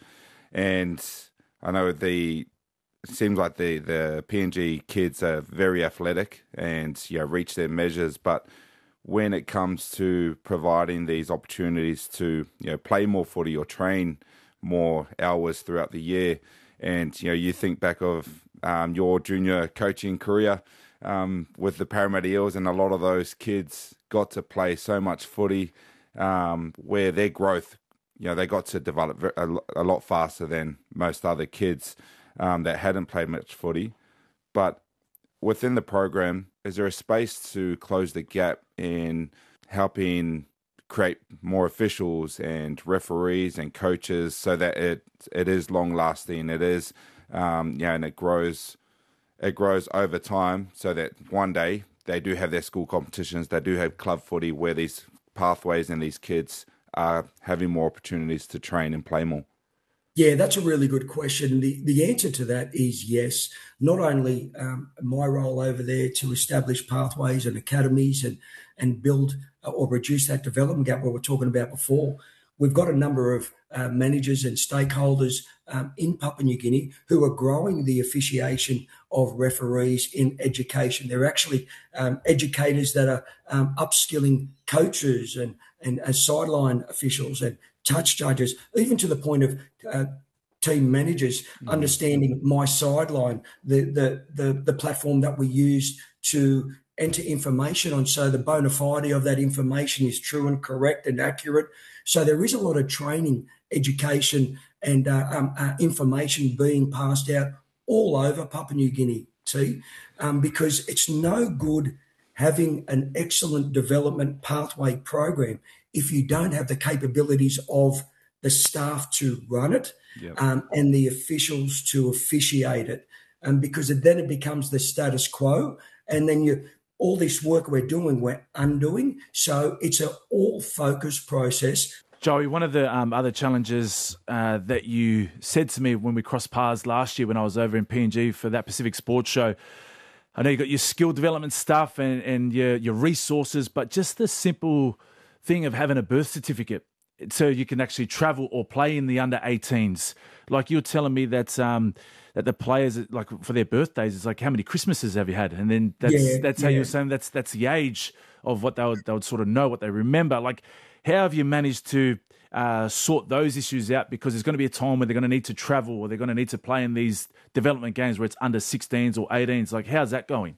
And I know the it seems like the, the P N G kids are very athletic and, you know, reach their measures, but when it comes to providing these opportunities to, you know, play more footy or train more hours throughout the year, and, you know, you think back of um, your junior coaching career um, with the Parramatta Eels, and a lot of those kids got to play so much footy um, where their growth, you know, they got to develop a, a lot faster than most other kids um, that hadn't played much footy. But within the program, is there a space to close the gap in helping create more officials and referees and coaches so that it it is long lasting, it is um, yeah, and it grows it grows over time, so that one day they do have their school competitions, they do have club footy where these pathways and these kids are having more opportunities to train and play more? Yeah, that's a really good question. The the answer to that is yes. Not only um, my role over there to establish pathways and academies and and build or reduce that development gap we were talking about before. We've got a number of uh, managers and stakeholders um, in Papua New Guinea who are growing the officiation of referees in education. They're actually um, educators that are um, upskilling coaches and, and, and sideline officials and touch judges, even to the point of uh, team managers mm-hmm. understanding my sideline, the, the the the platform that we use to enter information on, so the bona fide of that information is true and correct and accurate. So there is a lot of training, education, and uh, um, uh, information being passed out all over Papua New Guinea, T, um, because it's no good having an excellent development pathway program if you don't have the capabilities of the staff to run it yep. um, and the officials to officiate it, um, because then it becomes the status quo, and then you all this work we're doing, we're undoing. So it's an all-focused process. Joey, one of the um, other challenges uh, that you said to me when we crossed paths last year when I was over in P N G for that Pacific Sports Show, I know you got your skill development stuff and, and your, your resources, but just the simple thing of having a birth certificate so you can actually travel or play in the under eighteens. Like you were telling me that um, that the players, like for their birthdays, it's like, how many Christmases have you had? And then that's yeah, that's how yeah. you were saying that's that's the age of what they would, they would sort of know, what they remember. Like, how have you managed to uh, sort those issues out? Because there's going to be a time where they're going to need to travel or they're going to need to play in these development games where it's under sixteens or eighteens. Like, how's that going?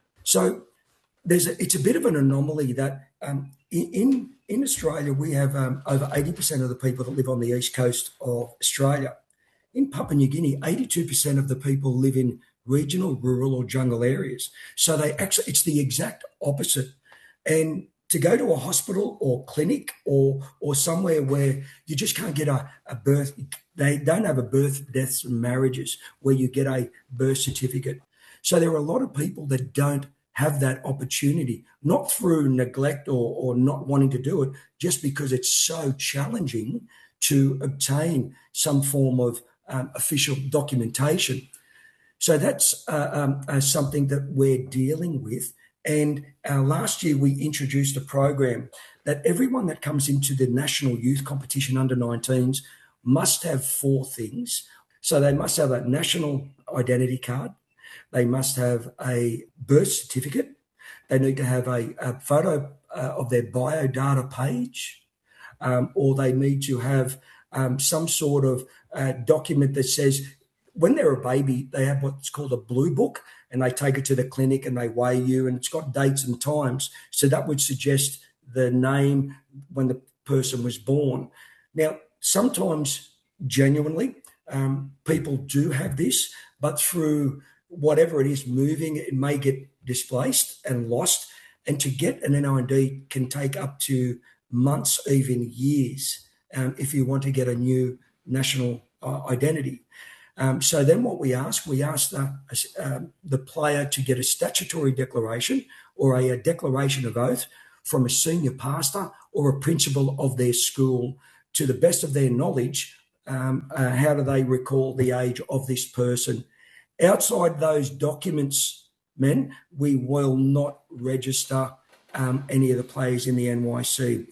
So there's a, it's a bit of an anomaly that um, in in Australia we have um, over eighty percent of the people that live on the east coast of Australia. In Papua New Guinea, eighty-two percent of the people live in regional, rural or jungle areas. So they actually, it's the exact opposite. And to go to a hospital or clinic or or somewhere where you just can't get a, a birth, they don't have a birth, deaths and marriages where you get a birth certificate. So there are a lot of people that don't have that opportunity, not through neglect or, or not wanting to do it, just because it's so challenging to obtain some form of um, official documentation. So that's uh, um, uh, something that we're dealing with. And uh, last year we introduced a program that everyone that comes into the national youth competition under nineteens must have four things. So they must have a national identity card. They must have a birth certificate. They need to have a, a photo uh, of their biodata page, um, or they need to have um, some sort of uh, document that says when they're a baby, they have what's called a blue book, and they take it to the clinic and they weigh you, and it's got dates and times. So that would suggest the name when the person was born. Now, sometimes genuinely, um, people do have this, but through whatever it is moving, it may get displaced and lost. And to get an N I D can take up to months, even years, um, if you want to get a new national uh, identity. Um, so then what we ask, we ask the, um, the player to get a statutory declaration or a, a declaration of oath from a senior pastor or a principal of their school to the best of their knowledge. Um, uh, how do they recall the age of this person? Outside those documents, men, we will not register um, any of the players in the N Y C.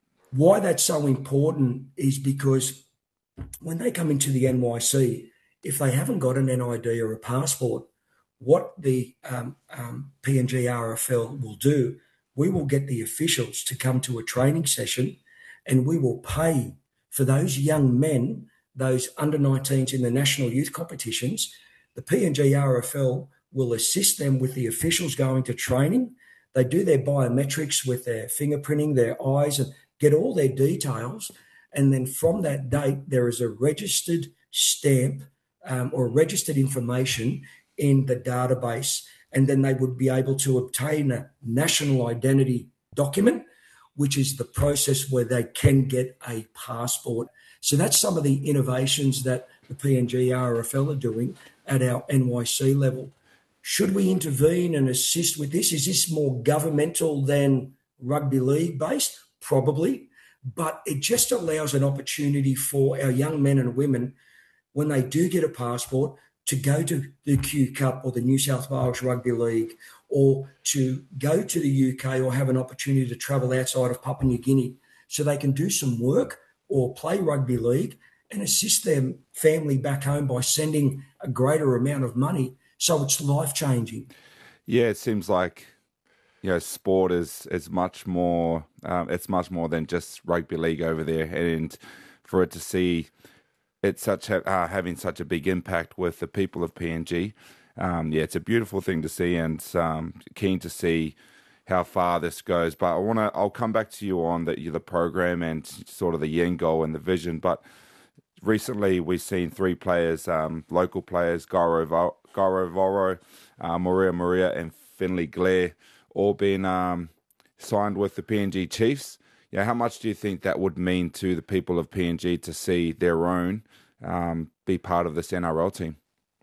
Why that's so important is because when they come into the N Y C, if they haven't got an N I D or a passport, what the um, um, P N G R F L will do, we will get the officials to come to a training session, and we will pay for those young men, those under nineteens in the national youth competitions. The P N G R F L will assist them with the officials going to training. They do their biometrics with their fingerprinting, their eyes, and get all their details. And then from that date, there is a registered stamp um, or registered information in the database. And then they would be able to obtain a national identity document, which is the process where they can get a passport. So that's some of the innovations that the P N G R F L are doing at our N Y C level. Should we intervene and assist with this? Is this more governmental than rugby league based? Probably. But it just allows an opportunity for our young men and women, when they do get a passport, to go to the Q Cup or the New South Wales Rugby League, or to go to the U K or have an opportunity to travel outside of Papua New Guinea, so they can do some work or play rugby league and assist their family back home by sending a greater amount of money. So it's life-changing. Yeah, it seems like, you know, sport is, is much more, um, it's much more than just rugby league over there. And for it to see it such a, uh, having such a big impact with the people of P N G, um, yeah, it's a beautiful thing to see, and um, keen to see how far this goes. But I want to, I'll come back to you on the, the program and sort of the end goal and the vision. But recently we've seen three players, um, local players, Gauro Gauro Voro, uh, Maria Maria and Finley Glare, all been um, signed with the P N G Chiefs. Yeah, how much do you think that would mean to the people of P N G to see their own um, be part of this N R L team?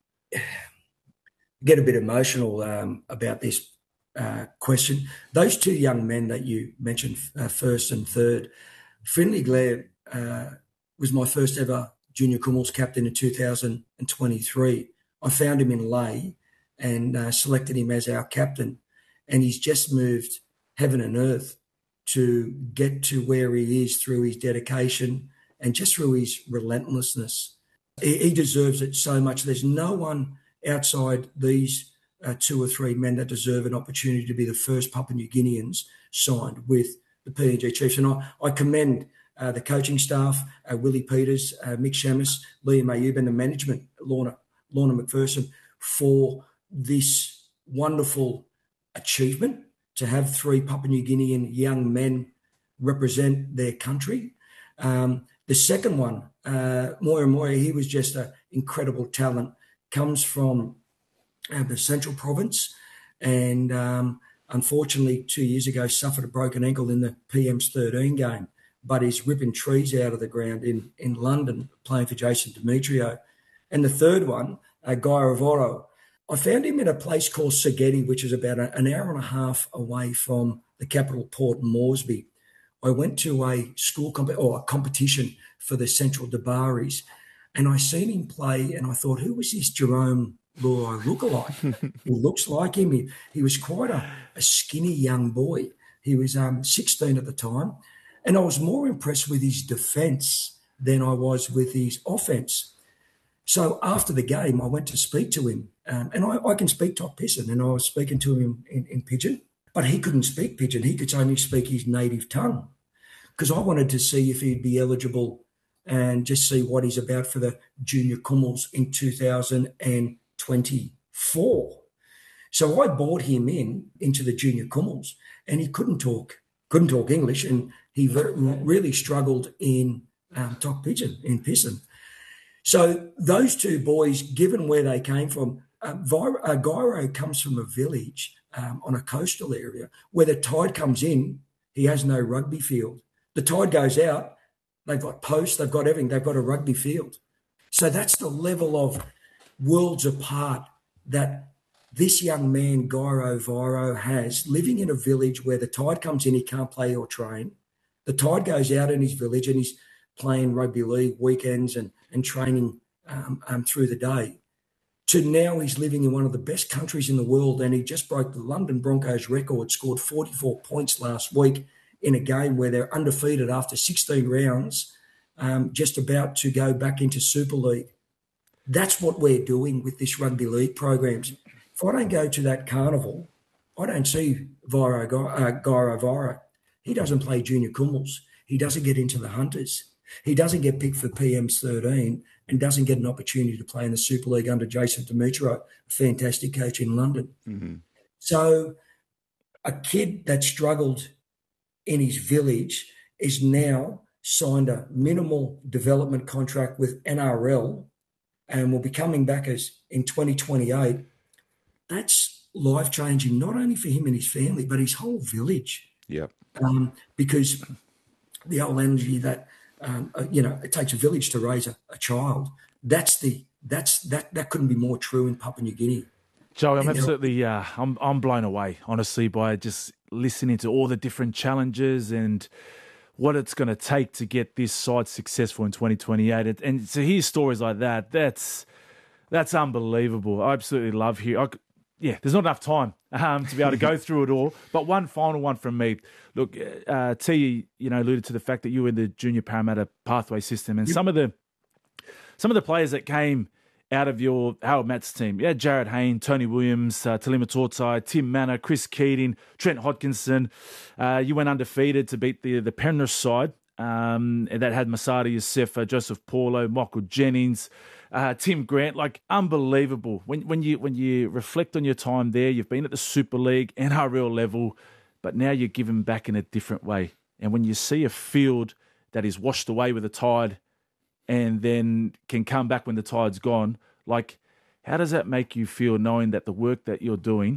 Get a bit emotional um, about this uh, question. Those two young men that you mentioned, uh, first and third, Finley Glare uh, was my first ever junior Kumals captain in two thousand twenty-three. I found him in Lae and uh, selected him as our captain, and he's just moved heaven and earth to get to where he is through his dedication and just through his relentlessness. He, he deserves it so much. There's no one outside these uh, two or three men that deserve an opportunity to be the first Papua New Guineans signed with the P N G Chiefs. And I, I commend uh, the coaching staff, uh, Willie Peters, uh, Mick Shamus, Liam Ayub, and the management, Lorna, Lorna McPherson, for this wonderful achievement to have three Papua New Guinean young men represent their country. Um, the second one, uh, Moya Moya, he was just an incredible talent, comes from uh, the Central Province, and um, unfortunately two years ago suffered a broken ankle in the P M's thirteen game, but he's ripping trees out of the ground in, in London playing for Jason Demetrio. And the third one, uh, Guy Ravoro, I found him in a place called Sageti, which is about an hour and a half away from the capital, Port Moresby. I went to a school comp- or a competition for the Central Dabaris, and I seen him play, and I thought, who was this Jerome Luai lookalike? He looks like him. He, he was quite a, a skinny young boy. He was um, sixteen at the time, and I was more impressed with his defence than I was with his offence. So after the game, I went to speak to him, um, and I, I can speak Tok Pisin, and I was speaking to him in, in Pidgin, but he couldn't speak Pidgin. He could only speak his native tongue, because I wanted to see if he'd be eligible and just see what he's about for the junior Kummels in two thousand twenty-four. So I brought him in into the junior Kummels, and he couldn't talk, couldn't talk English, and he really struggled in um, Tok Pigeon, in Pisson. So those two boys, given where they came from, uh, Vir- uh, Gyro comes from a village um, on a coastal area where the tide comes in, he has no rugby field. The tide goes out, they've got posts, they've got everything, they've got a rugby field. So that's the level of worlds apart that this young man, Gyro Viro, has, living in a village where the tide comes in, he can't play or train. The tide goes out in his village and he's playing rugby league weekends and, and training um, um, through the day. To now he's living in one of the best countries in the world, and he just broke the London Broncos record, scored forty-four points last week in a game where they're undefeated after sixteen rounds, um, just about to go back into Super League. That's what we're doing with this rugby league programs. If I don't go to that carnival, I don't see Viro, uh, Gyro Viro. He doesn't play junior Kummels. He doesn't get into the Hunters. He doesn't get picked for P M's thirteen and doesn't get an opportunity to play in the Super League under Jason Demetrio, a fantastic coach in London. Mm-hmm. So a kid that struggled in his village is now signed a minimal development contract with N R L and will be coming back as in twenty twenty-eight. That's life-changing, not only for him and his family, but his whole village. Yep. Um, because the whole energy that, um, uh, you know, it takes a village to raise a, a child. That's the that's that that couldn't be more true in Papua New Guinea. Joe, I'm And, absolutely, uh, I'm I'm blown away, honestly, by just listening to all the different challenges and what it's going to take to get this side successful in twenty twenty-eight. And, and to hear stories like that, that's that's unbelievable. I absolutely love hearing. Yeah, there's not enough time um, to be able to go through it all. But one final one from me. Look, uh, T, you know, alluded to the fact that you were in the junior Parramatta pathway system, and yep. some of the some of the players that came out of your Harold Matts team, yeah, Jared Hayne, Tony Williams, uh, Talima Tortai, Tim Manor, Chris Keating, Trent Hodkinson. Uh, you went undefeated to beat the the Penrith side, um, and that had Masada Yusufa, Joseph Paulo, Michael Jennings. Uh, Tim Grant, like unbelievable. When when you when you reflect on your time there, you've been at the Super League, N R L level, but now you're giving back in a different way. And when you see a field that is washed away with the tide and then can come back when the tide's gone, like how does that make you feel knowing that the work that you're doing,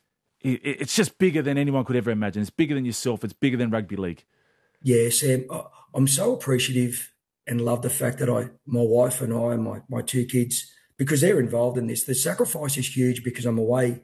it, it's just bigger than anyone could ever imagine. It's bigger than yourself. It's bigger than rugby league. Yeah, Sam, I'm so appreciative and love the fact that I, my wife and I, my, my two kids, because they're involved in this. The sacrifice is huge because I'm away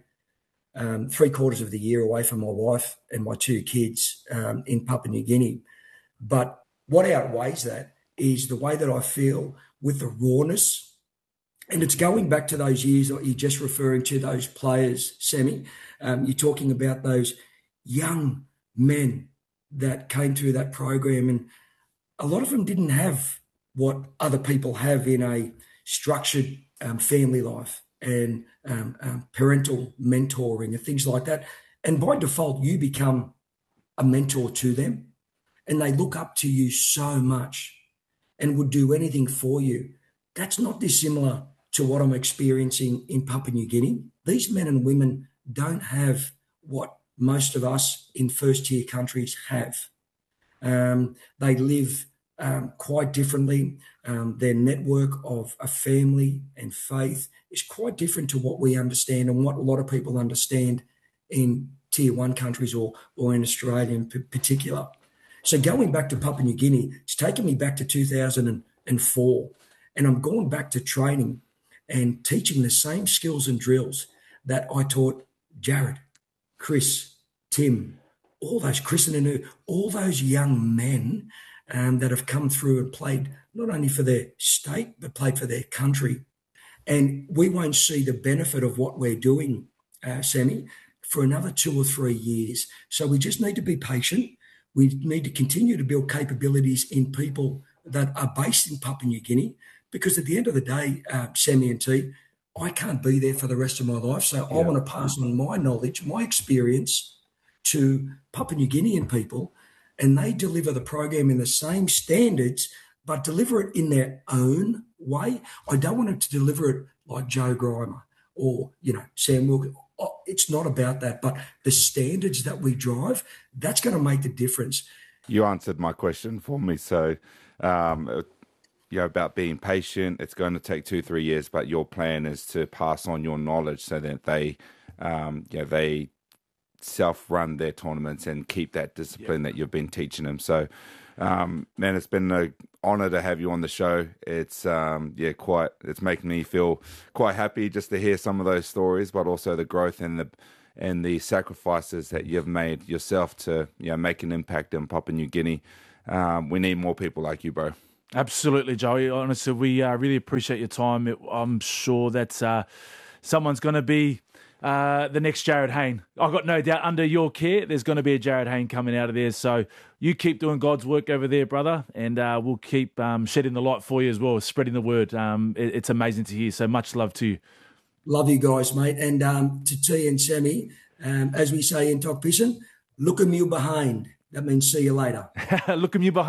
um, three quarters of the year away from my wife and my two kids um, in Papua New Guinea. But what outweighs that is the way that I feel with the rawness. And it's going back to those years that you're just referring to, those players, Sammy. Um, you're talking about those young men that came through that program, and a lot of them didn't have what other people have in a structured um, family life and um, um, parental mentoring and things like that. And by default, you become a mentor to them, and they look up to you so much and would do anything for you. That's not dissimilar to what I'm experiencing in Papua New Guinea. These men and women don't have what most of us in first-tier countries have. Um, they live um, quite differently. Um, their network of a family and faith is quite different to what we understand and what a lot of people understand in tier one countries or, or in Australia in p- particular. So going back to Papua New Guinea, it's taken me back to two thousand four, and I'm going back to training and teaching the same skills and drills that I taught Jared, Chris, Tim, all those, Chris and Anu, all those young men um, that have come through and played not only for their state, but played for their country. And we won't see the benefit of what we're doing, uh, Sammy, for another two or three years. So we just need to be patient. We need to continue to build capabilities in people that are based in Papua New Guinea, because at the end of the day, uh, Sammy and T, I can't be there for the rest of my life. So yeah. I want to pass on my knowledge, my experience to Papua New Guinean people, and they deliver the program in the same standards but deliver it in their own way. I don't want them to deliver it like Joe Grimer or, you know, Sam Wilkins. It's not about that, but the standards that we drive, that's going to make the difference. You answered my question for me. So, um, you know, about being patient, it's going to take two, three years, but your plan is to pass on your knowledge so that they, um, you know, they self-run their tournaments and keep that discipline yeah. that you've been teaching them. So, um, man, it's been an honour to have you on the show. It's, um, yeah, quite, it's making me feel quite happy just to hear some of those stories, but also the growth and the, and the sacrifices that you've made yourself to, you know, make an impact in Papua New Guinea. Um, we need more people like you, bro. Absolutely, Joey. Honestly, we uh, really appreciate your time. It, I'm sure that uh, someone's going to be uh, the next Jared Hayne. I've got no doubt under your care, there's going to be a Jared Hayne coming out of there. So you keep doing God's work over there, brother, and uh, we'll keep um, shedding the light for you as well, spreading the word. Um, it, it's amazing to hear. So much love to you. Love you guys, mate. And um, to T and Sammy, um, as we say in Tok Pisin, look 'em you behind. That means see you later. Look 'em you behind.